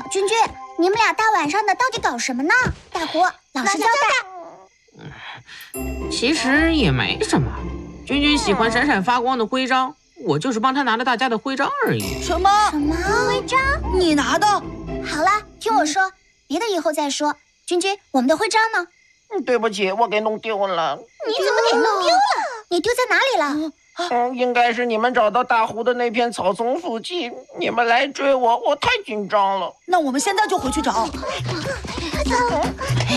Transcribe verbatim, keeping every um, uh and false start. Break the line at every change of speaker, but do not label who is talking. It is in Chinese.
君君，你们俩大晚上的到底搞什么呢？大胡，老实交代。
其实也没什么，君君喜欢闪闪发光的徽章，我就是帮他拿了大家的徽章而已。
什么？
什么徽章？
你拿的？
好了，听我说，别的以后再说。君君，我们的徽章呢？
对不起，我给弄丢了。
你怎么给弄丢了？你丢在哪里了？
嗯，应该是你们找到大湖的那片草丛附近。你们来追我，我太紧张了。
那我们现在就回去找。
快走！